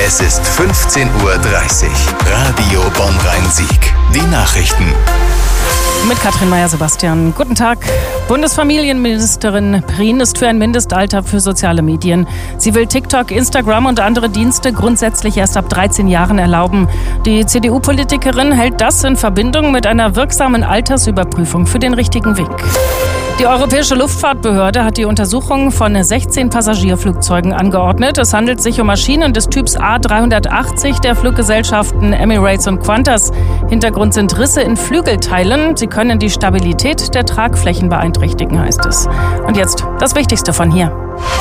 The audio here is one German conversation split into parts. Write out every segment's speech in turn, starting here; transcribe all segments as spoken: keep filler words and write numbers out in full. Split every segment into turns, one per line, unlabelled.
Es ist fünfzehn Uhr dreißig. Radio Bonn-Rhein-Sieg. Die Nachrichten.
Mit Katrin Meyer-Sebastian. Guten Tag. Bundesfamilienministerin Prien ist für ein Mindestalter für soziale Medien. Sie will TikTok, Instagram und andere Dienste grundsätzlich erst ab dreizehn Jahren erlauben. Die C D U-Politikerin hält das in Verbindung mit einer wirksamen Altersüberprüfung für den richtigen Weg. Die Europäische Luftfahrtbehörde hat die Untersuchung von sechzehn Passagierflugzeugen angeordnet. Es handelt sich um Maschinen des Typs A dreihundertachtzig der Fluggesellschaften Emirates und Qantas. Hintergrund sind Risse in Flügelteilen. Sie können die Stabilität der Tragflächen beeinträchtigen, heißt es. Und jetzt das Wichtigste von hier.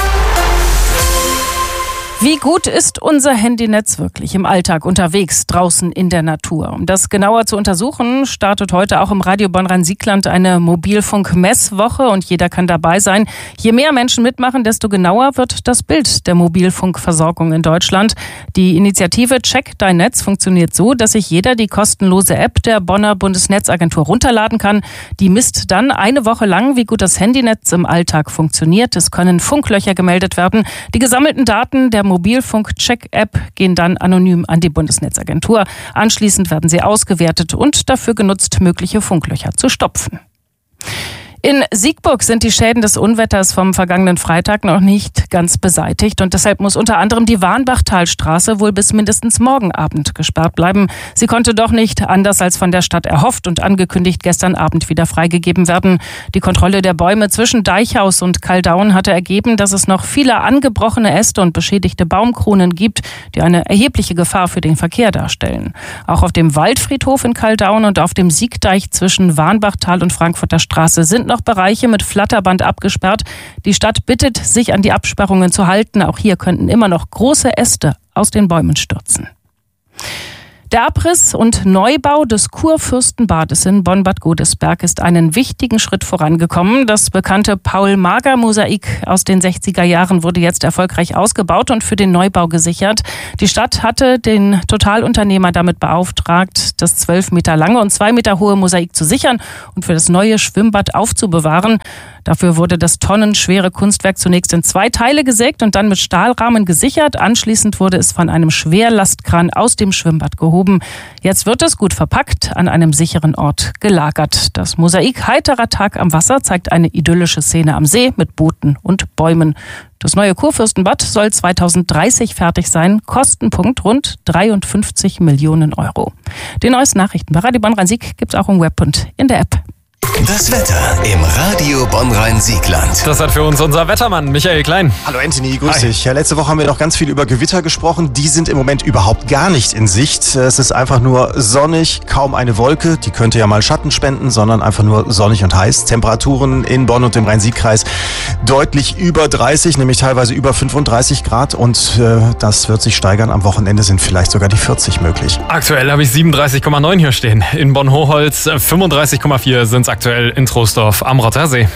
Wie gut ist unser Handynetz wirklich im Alltag unterwegs, draußen in der Natur? Um das genauer zu untersuchen, startet heute auch im Radio Bonn-Rhein-Siegland eine Mobilfunk-Messwoche und jeder kann dabei sein. Je mehr Menschen mitmachen, desto genauer wird das Bild der Mobilfunkversorgung in Deutschland. Die Initiative Check Dein Netz funktioniert so, dass sich jeder die kostenlose App der Bonner Bundesnetzagentur runterladen kann. Die misst dann eine Woche lang, wie gut das Handynetz im Alltag funktioniert. Es können Funklöcher gemeldet werden. Die gesammelten Daten der Mobilfunk-Check-App gehen dann anonym an die Bundesnetzagentur. Anschließend werden sie ausgewertet und dafür genutzt, mögliche Funklöcher zu stopfen. In Siegburg sind die Schäden des Unwetters vom vergangenen Freitag noch nicht ganz beseitigt und deshalb muss unter anderem die Warnbachtalstraße wohl bis mindestens morgen Abend gesperrt bleiben. Sie konnte doch nicht, anders als von der Stadt erhofft und angekündigt, gestern Abend wieder freigegeben werden. Die Kontrolle der Bäume zwischen Deichhaus und Kaldaun hatte ergeben, dass es noch viele angebrochene Äste und beschädigte Baumkronen gibt, die eine erhebliche Gefahr für den Verkehr darstellen. Auch auf dem Waldfriedhof in Kaldaun und auf dem Siegdeich zwischen Warnbachtal und Frankfurter Straße sind noch Bereiche mit Flatterband abgesperrt. Die Stadt bittet, sich an die Absperrungen zu halten. Auch hier könnten immer noch große Äste aus den Bäumen stürzen. Der Abriss und Neubau des Kurfürstenbades in Bonn-Bad Godesberg ist einen wichtigen Schritt vorangekommen. Das bekannte Paul-Mager-Mosaik aus den sechziger Jahren wurde jetzt erfolgreich ausgebaut und für den Neubau gesichert. Die Stadt hatte den Totalunternehmer damit beauftragt, das zwölf Meter lange und zwei Meter hohe Mosaik zu sichern und für das neue Schwimmbad aufzubewahren. Dafür wurde das tonnenschwere Kunstwerk zunächst in zwei Teile gesägt und dann mit Stahlrahmen gesichert. Anschließend wurde es von einem Schwerlastkran aus dem Schwimmbad gehoben. Jetzt wird es gut verpackt an einem sicheren Ort gelagert. Das Mosaik Heiterer Tag am Wasser zeigt eine idyllische Szene am See mit Booten und Bäumen. Das neue Kurfürstenbad soll zweitausenddreißig fertig sein. Kostenpunkt rund dreiundfünfzig Millionen Euro. Die neuesten Nachrichten bei Radio Bonn-Rhein-Sieg gibt es auch im Web und in der App.
Das Wetter im Radio Bonn-Rhein-Siegland.
Das hat für uns unser Wettermann Michael Klein.
Hallo Anthony, grüß
Hi.
dich. Ja, letzte Woche haben wir noch ganz viel über Gewitter gesprochen. Die sind im Moment überhaupt gar nicht in Sicht. Es ist einfach nur sonnig, kaum eine Wolke. Die könnte ja mal Schatten spenden, sondern einfach nur sonnig und heiß. Temperaturen in Bonn und im Rhein-Sieg-Kreis deutlich über dreißig, nämlich teilweise über fünfunddreißig Grad. Und äh, das wird sich steigern. Am Wochenende sind vielleicht sogar die vierzig möglich.
Aktuell habe ich siebenunddreißig Komma neun hier stehen. In Bonn-Hochholz fünfunddreißig Komma vier sind es aktuell in Troisdorf am Rottersee.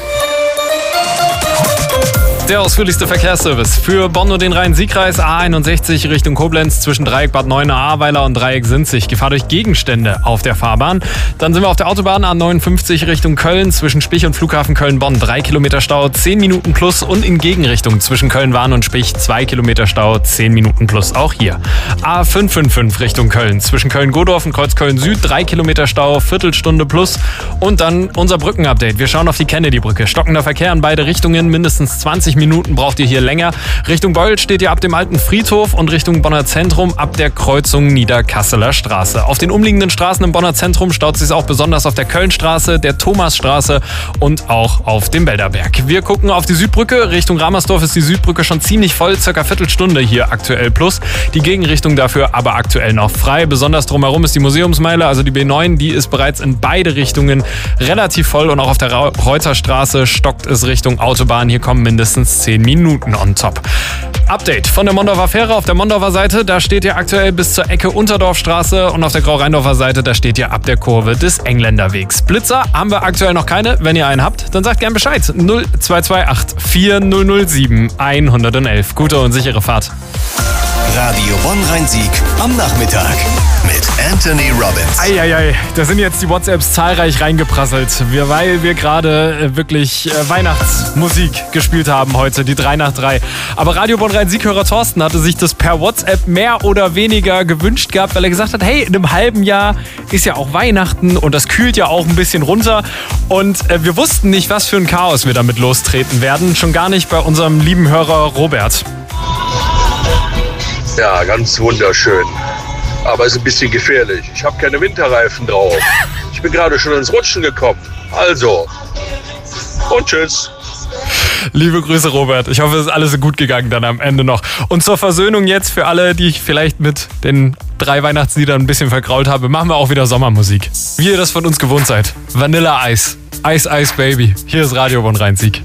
Der ausführlichste Verkehrsservice für Bonn und den Rhein-Sieg-Kreis. A einundsechzig Richtung Koblenz zwischen Dreieck Bad Neuenahr-Ahrweiler und Dreieck Sinzig. Gefahr durch Gegenstände auf der Fahrbahn. Dann sind wir auf der Autobahn A neunundfünfzig Richtung Köln zwischen Spich und Flughafen Köln-Bonn. Drei Kilometer Stau, zehn Minuten plus. Und in Gegenrichtung zwischen Köln-Wahn und Spich zwei Kilometer Stau, zehn Minuten plus. Auch hier. A fünfhundertfünfundfünfzig Richtung Köln zwischen Köln-Godorf und Kreuzköln-Süd. Drei Kilometer Stau, Viertelstunde plus. Und dann unser Brückenupdate. Wir schauen auf die Kennedy-Brücke. Stockender Verkehr in beide Richtungen. Mindestens zwanzig Minuten braucht ihr hier länger. Richtung Beul steht ihr ab dem alten Friedhof und Richtung Bonner Zentrum ab der Kreuzung Niederkasseler Straße. Auf den umliegenden Straßen im Bonner Zentrum staut sich auch besonders auf der Kölnstraße, der Thomasstraße und auch auf dem Belderberg. Wir gucken auf die Südbrücke. Richtung Ramersdorf ist die Südbrücke schon ziemlich voll, circa Viertelstunde hier aktuell plus. Die Gegenrichtung dafür aber aktuell noch frei. Besonders drumherum ist die Museumsmeile, also die B neun, die ist bereits in beide Richtungen relativ voll und auch auf der Reuterstraße stockt es Richtung Autobahn. Hier kommen mindestens zehn Minuten on top. Update von der Mondorfer Fähre auf der Mondorfer Seite, da steht ihr aktuell bis zur Ecke Unterdorfstraße und auf der Grau-Rheindorfer Seite, da steht ihr ab der Kurve des Engländerwegs. Blitzer haben wir aktuell noch keine. Wenn ihr einen habt, dann sagt gern Bescheid. null zwei zwei acht vier null null sieben eins null eins. Gute und sichere Fahrt.
Radio Bonn-Rhein-Sieg am Nachmittag mit Anthony Robbins.
Eieiei, da sind jetzt die WhatsApps zahlreich reingeprasselt, wir, weil wir gerade äh, wirklich äh, Weihnachtsmusik gespielt haben heute, die drei nach drei. Aber Radio Bonn-Rhein-Sieg-Hörer Thorsten hatte sich das per WhatsApp mehr oder weniger gewünscht gehabt, weil er gesagt hat, hey, in einem halben Jahr ist ja auch Weihnachten und das kühlt ja auch ein bisschen runter. Und äh, wir wussten nicht, was für ein Chaos wir damit lostreten werden, schon gar nicht bei unserem lieben Hörer Robert.
Ja, ganz wunderschön. Aber ist ein bisschen gefährlich. Ich habe keine Winterreifen drauf. Ich bin gerade schon ins Rutschen gekommen. Also, und tschüss.
Liebe Grüße, Robert. Ich hoffe, es ist alles gut gegangen dann am Ende noch. Und zur Versöhnung jetzt für alle, die ich vielleicht mit den drei Weihnachtsliedern ein bisschen vergrault habe, machen wir auch wieder Sommermusik. Wie ihr das von uns gewohnt seid. Vanilla Eis. Eis, Eis, Baby. Hier ist Radio Bonn-Rhein-Sieg.